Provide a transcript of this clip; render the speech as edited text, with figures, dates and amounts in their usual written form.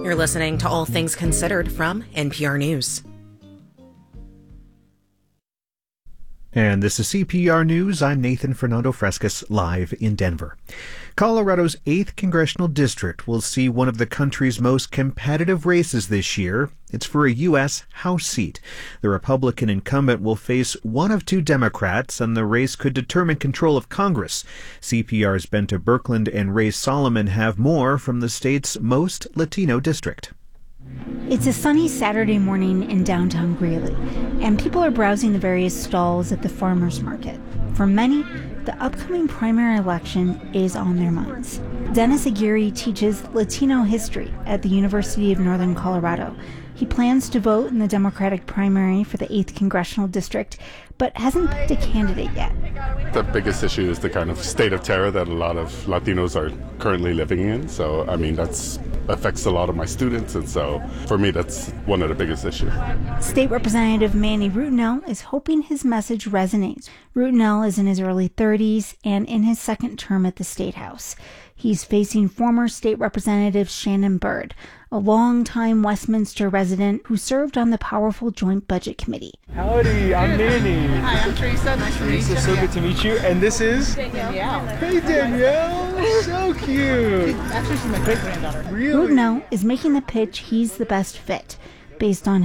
You're listening to All Things Considered from NPR News. And this is CPR News. I'm Nathan Fernando Frescas, live in Denver. Colorado's 8th Congressional District will see one of the country's most competitive races this year. It's for a U.S. House seat. The Republican incumbent will face one of two Democrats, and the race could determine control of Congress. CPR's Benta Birkeland and Ray Solomon have more from the state's most Latino district. It's a sunny Saturday morning in downtown Greeley, and people are browsing the various stalls at the farmers market. For many, the upcoming primary election is on their minds. Dennis Aguirre teaches Latino history at the University of Northern Colorado. He plans to vote in the Democratic primary for the 8th Congressional District, but hasn't picked a candidate yet. The biggest issue is the kind of state of terror that a lot of Latinos are currently living in. So, that affects a lot of my students. And so, for me, that's one of the biggest issues. State Representative Manny Rutinel is hoping his message resonates. Rutinel is in his early 30s and in his second term at the State House. He's facing former State Representative Shannon Byrd, a longtime Westminster resident who served on the powerful Joint Budget Committee. Howdy, I'm Manny. Hi, I'm Teresa. Nice to meet you. So good to meet you. And this is? Danielle. Hey, Danielle. So cute. Actually, she's my great-granddaughter. Really? Rutinel is making the pitch he's the best fit, based on